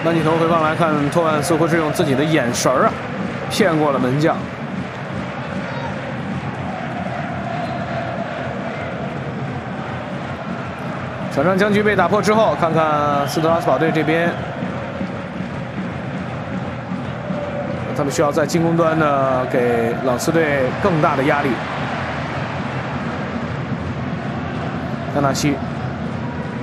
慢镜头回放来看，托万似乎是用自己的眼神啊，骗过了门将。小张僵局被打破之后，看看斯特拉斯堡队这边，他们需要在进攻端呢给朗斯队更大的压力。甘纳西。